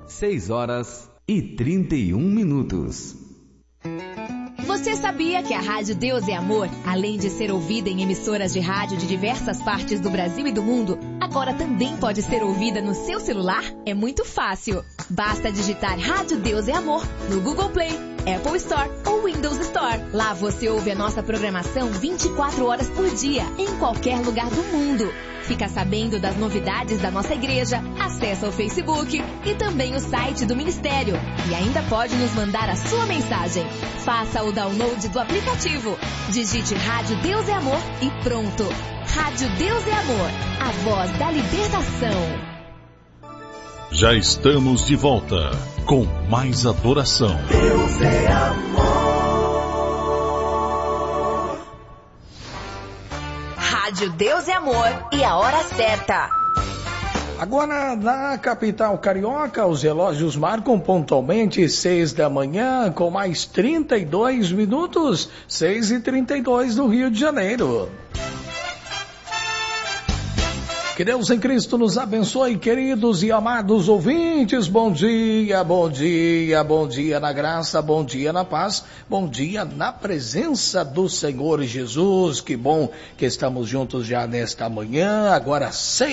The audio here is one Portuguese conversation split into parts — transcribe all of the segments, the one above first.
6h31. Você sabia que a Rádio Deus é Amor, além de ser ouvida em emissoras de rádio de diversas partes do Brasil e do mundo, agora também pode ser ouvida no seu celular? É muito fácil. Basta digitar Rádio Deus é Amor no Google Play, Apple Store ou Windows Store. Lá você ouve a nossa programação 24 horas por dia, em qualquer lugar do mundo. Fica sabendo das novidades da nossa igreja, acessa o Facebook e também o site do Ministério. E ainda pode nos mandar a sua mensagem. Faça o download do aplicativo. Digite Rádio Deus é Amor e pronto. Rádio Deus é Amor, a voz da libertação. Já estamos de volta com mais adoração. Deus é amor. Rádio Deus é Amor e a hora certa. Agora, na capital carioca, os relógios marcam pontualmente 6 da manhã, com mais 32 minutos, 6h32 no Rio de Janeiro. Que Deus em Cristo nos abençoe, queridos e amados ouvintes. Bom dia, bom dia, bom dia na graça, bom dia na paz, bom dia na presença do Senhor Jesus. Que bom que estamos juntos já nesta manhã, agora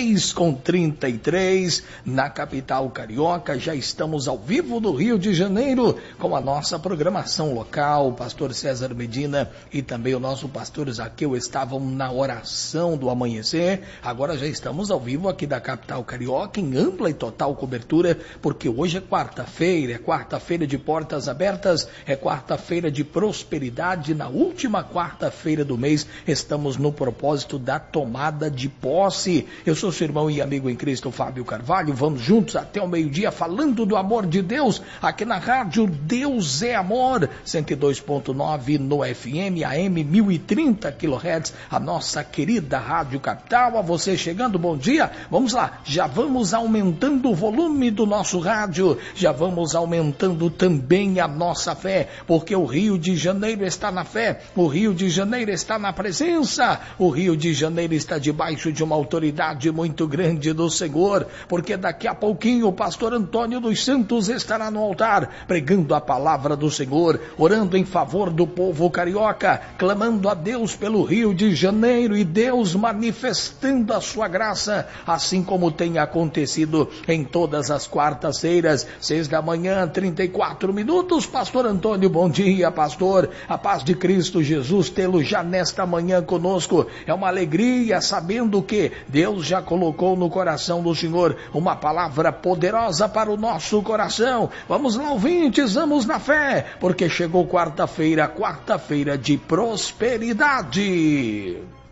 6h33 na capital carioca. Já estamos ao vivo do Rio de Janeiro com a nossa programação local. O pastor César Medina e também o nosso pastor Zaqueu estavam na oração do amanhecer. Agora já estamos ao vivo aqui da capital carioca em ampla e total cobertura, porque hoje é quarta-feira de portas abertas, é quarta-feira de prosperidade. Na última quarta-feira do mês estamos no propósito da tomada de posse. Eu sou seu irmão e amigo em Cristo, Fábio Carvalho. Vamos juntos até o meio-dia falando do amor de Deus aqui na rádio Deus é Amor, 102.9 no FM, AM 1030 kHz, a nossa querida Rádio Capital. A você chegando, bom dia. Vamos lá, já vamos aumentando o volume do nosso rádio, já vamos aumentando também a nossa fé, porque o Rio de Janeiro está na fé, o Rio de Janeiro está na presença, o Rio de Janeiro está debaixo de uma autoridade muito grande do Senhor, porque daqui a pouquinho o pastor Antônio dos Santos estará no altar, pregando a palavra do Senhor, orando em favor do povo carioca, clamando a Deus pelo Rio de Janeiro e Deus manifestando a sua graça, assim como tem acontecido em todas as quartas-feiras, 6 da manhã, 34 minutos. Pastor Antônio, bom dia, pastor. A paz de Cristo Jesus tê-lo já nesta manhã conosco. É uma alegria sabendo que Deus já colocou no coração do Senhor uma palavra poderosa para o nosso coração. Vamos lá, ouvintes, vamos na fé, porque chegou quarta-feira de prosperidade.